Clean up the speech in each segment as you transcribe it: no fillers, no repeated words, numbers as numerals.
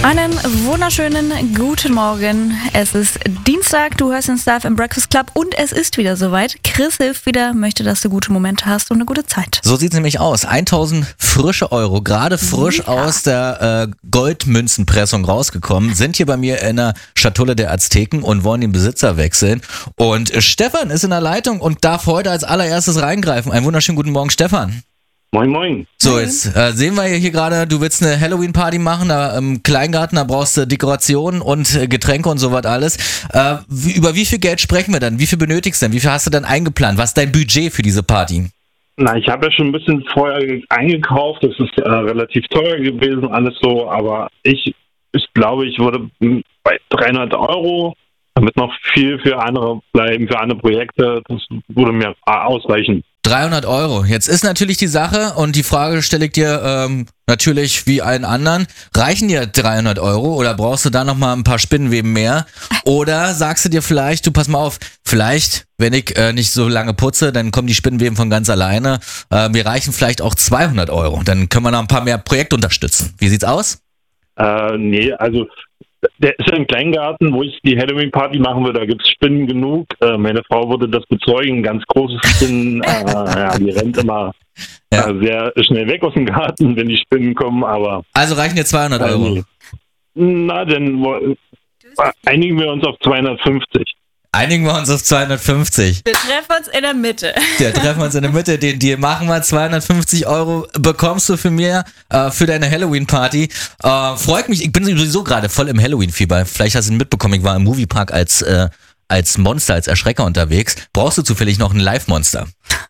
Einen wunderschönen guten Morgen. Es ist Dienstag, du hörst den Star FM Breakfast Club und es ist wieder soweit. Chris hilft wieder, möchte, dass du gute Momente hast und eine gute Zeit. So sieht es nämlich aus. 1000 frische Euro, gerade frisch aus der Goldmünzenpressung rausgekommen, sind hier bei mir in der Schatulle der Azteken und wollen den Besitzer wechseln. Und Stefan ist in der Leitung und darf heute als allererstes reingreifen. Einen wunderschönen guten Morgen, Stefan. Moin, moin. So, jetzt sehen wir hier gerade, du willst eine Halloween-Party machen, da im Kleingarten, da brauchst du Dekorationen und Getränke und sowas alles. Über wie viel Geld sprechen wir dann? Wie viel benötigst du denn? Wie viel hast du dann eingeplant? Was ist dein Budget für diese Party? Na, ich habe ja schon ein bisschen vorher eingekauft, das ist relativ teuer gewesen, alles so, aber ich glaube, ich würde bei 300 Euro, damit noch viel für andere bleiben, für andere Projekte, das würde mir ausreichen. 300 Euro. Jetzt ist natürlich die Sache und die Frage stelle ich dir natürlich wie allen anderen. Reichen dir 300 Euro oder brauchst du da nochmal ein paar Spinnenweben mehr? Oder sagst du dir vielleicht, du pass mal auf, vielleicht, wenn ich nicht so lange putze, dann kommen die Spinnenweben von ganz alleine. Mir reichen vielleicht auch 200 Euro. Dann können wir noch ein paar mehr Projekte unterstützen. Wie sieht's aus? Nee, also der ist ja ein Kleingarten, wo ich die Halloween-Party machen würde, da gibt es Spinnen genug. Meine Frau würde das bezeugen, ganz große Spinnen, die rennt immer sehr schnell weg aus dem Garten, wenn die Spinnen kommen, aber... Also reichen dir 200 Euro? Na, dann einigen wir uns auf 250. Einigen wir uns auf 250. Wir treffen uns in der Mitte. Ja, treffen wir uns in der Mitte. Den Deal machen wir. 250 Euro bekommst du für mir für deine Halloween-Party. Freut mich. Ich bin sowieso gerade voll im Halloween-Fieber. Vielleicht hast du ihn mitbekommen. Ich war im Moviepark als Monster, als Erschrecker unterwegs. Brauchst du zufällig noch ein Live-Monster?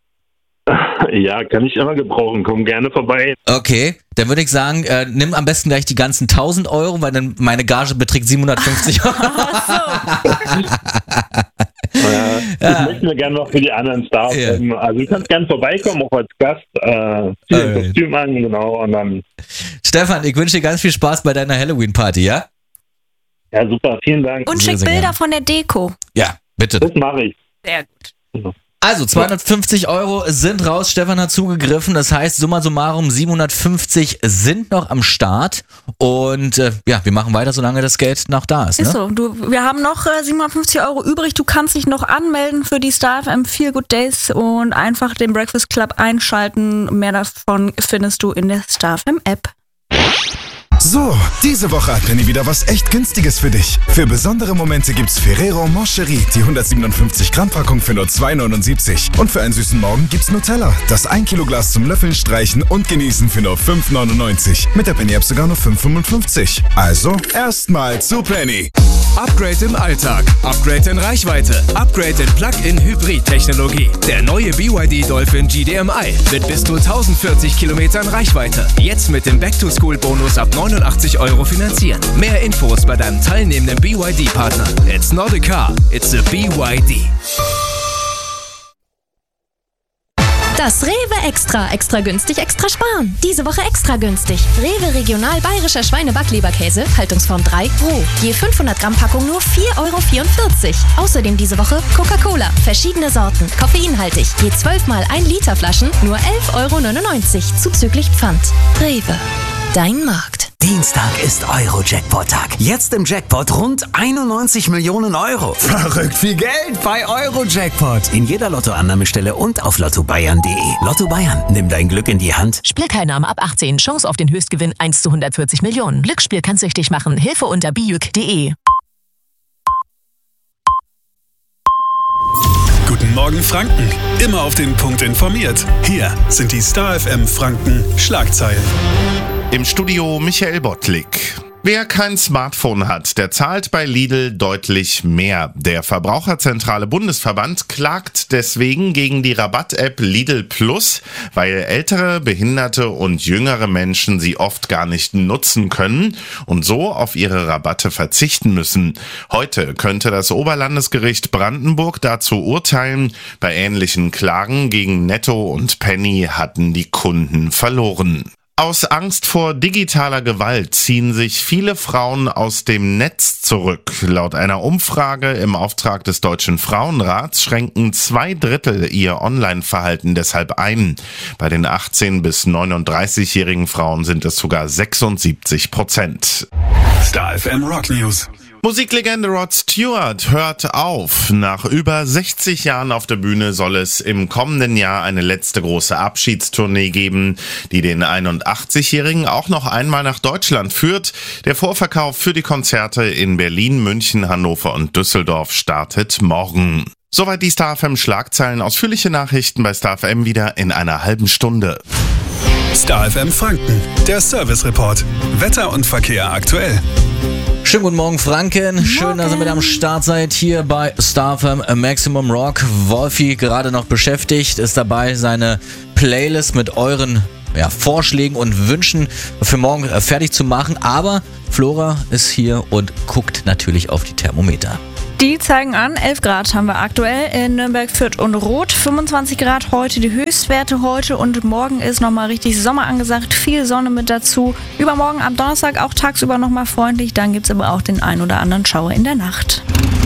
Ja, kann ich immer gebrauchen. Komm gerne vorbei. Okay, dann würde ich sagen, nimm am besten gleich die ganzen 1000 Euro, weil dann meine Gage beträgt 750 Euro. Ich möchte mir gerne noch für die anderen Stars. Also du kannst gerne vorbeikommen, auch als Gast. Zieh ein Kostüm an, genau. Und dann. Stefan, ich wünsche dir ganz viel Spaß bei deiner Halloween-Party, ja? Ja, super, vielen Dank. Und schick Bilder von der Deko. Ja, bitte. Das mache ich. Sehr gut. Also 250 Euro sind raus, Stefan hat zugegriffen, das heißt summa summarum 750 sind noch am Start und wir machen weiter, solange das Geld noch da ist. Ist so, wir haben noch 750 Euro übrig, du kannst dich noch anmelden für die Star FM Feel Good Days und einfach den Breakfast Club einschalten, mehr davon findest du in der Star FM App. So, diese Woche hat Penny wieder was echt Günstiges für dich. Für besondere Momente gibt's Ferrero Moncherie, die 157 Gramm Packung für nur 2,79. Und für einen süßen Morgen gibt's Nutella, das 1 Kilo Glas zum Löffeln, Streichen und Genießen für nur 5,99. Mit der Penny App sogar nur 5,55. Also, erstmal zu Penny. Upgrade im Alltag, Upgrade in Reichweite, Upgrade in Plug-in-Hybrid-Technologie. Der neue BYD Dolphin GDMI mit bis zu 1040 Kilometern Reichweite. Jetzt mit dem Back-to-School-Bonus ab 89 Euro finanzieren. Mehr Infos bei deinem teilnehmenden BYD-Partner. It's not a car, it's a BYD. Das Rewe Extra günstig, extra sparen. Diese Woche extra günstig. Rewe Regional Bayerischer Schweinebacklieberkäse, Haltungsform 3, roh. Je 500 Gramm Packung nur 4,44 Euro. Außerdem diese Woche Coca-Cola, verschiedene Sorten, koffeinhaltig. Je 12 mal 1 Liter Flaschen nur 11,99 Euro, zuzüglich Pfand. Rewe, dein Markt. Dienstag ist Euro-Jackpot-Tag. Jetzt im Jackpot rund 91 Millionen Euro. Verrückt viel Geld bei Euro-Jackpot. In jeder Lottoannahmestelle und auf lottobayern.de. Lotto Bayern, nimm dein Glück in die Hand. Spielteilnahme ab 18. Chance auf den Höchstgewinn 1 zu 140 Millionen. Glücksspiel kann süchtig machen. Hilfe unter bijuk.de. Guten Morgen Franken. Immer auf den Punkt informiert. Hier sind die Star FM Franken Schlagzeilen. Im Studio Michael Bottlik. Wer kein Smartphone hat, der zahlt bei Lidl deutlich mehr. Der Verbraucherzentrale Bundesverband klagt deswegen gegen die Rabatt-App Lidl Plus, weil ältere, behinderte und jüngere Menschen sie oft gar nicht nutzen können und so auf ihre Rabatte verzichten müssen. Heute könnte das Oberlandesgericht Brandenburg dazu urteilen. Bei ähnlichen Klagen gegen Netto und Penny hatten die Kunden verloren. Aus Angst vor digitaler Gewalt ziehen sich viele Frauen aus dem Netz zurück. Laut einer Umfrage im Auftrag des Deutschen Frauenrats schränken 2/3 ihr Online-Verhalten deshalb ein. Bei den 18- bis 39-jährigen Frauen sind es sogar 76%. Star FM Rock News. Musiklegende Rod Stewart hört auf. Nach über 60 Jahren auf der Bühne soll es im kommenden Jahr eine letzte große Abschiedstournee geben, die den 81-Jährigen auch noch einmal nach Deutschland führt. Der Vorverkauf für die Konzerte in Berlin, München, Hannover und Düsseldorf startet morgen. Soweit die Star FM Schlagzeilen. Ausführliche Nachrichten bei Star FM wieder in einer halben Stunde. Star FM Franken, der Service Report. Wetter und Verkehr aktuell. Schönen guten Morgen, Franken. Schön, dass ihr mit am Start seid hier bei Star FM Maximum Rock. Wolfi gerade noch beschäftigt, ist dabei, seine Playlist mit euren Vorschlägen und Wünschen für morgen fertig zu machen. Aber Flora ist hier und guckt natürlich auf die Thermometer. Die zeigen an, 11 Grad haben wir aktuell in Nürnberg, Fürth und Roth. 25 Grad heute, die Höchstwerte heute und morgen ist nochmal richtig Sommer angesagt. Viel Sonne mit dazu. Übermorgen am Donnerstag auch tagsüber nochmal freundlich. Dann gibt es aber auch den ein oder anderen Schauer in der Nacht.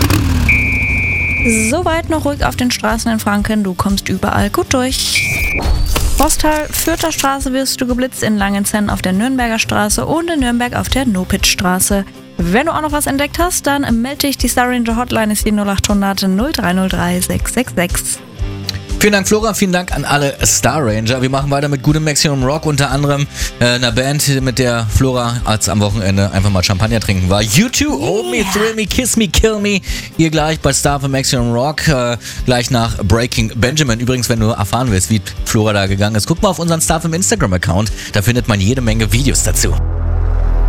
Soweit noch ruhig auf den Straßen in Franken. Du kommst überall gut durch. Rostal, Fürther Straße wirst du geblitzt, in Langenzenn auf der Nürnberger Straße und in Nürnberg auf der Nopitz-Straße. Wenn du auch noch was entdeckt hast, dann melde dich. Die Star Ranger Hotline ist die 0800 0303 666. Vielen Dank, Flora. Vielen Dank an alle Star Ranger. Wir machen weiter mit gutem Maximum Rock, unter anderem einer Band, mit der Flora als am Wochenende einfach mal Champagner trinken war. U2, Hold Me, Thrill Me, Kiss Me, Kill Me. Hier gleich bei Star FM Maximum Rock, gleich nach Breaking Benjamin. Übrigens, wenn du erfahren willst, wie Flora da gegangen ist, guck mal auf unseren Star FM Instagram-Account. Da findet man jede Menge Videos dazu.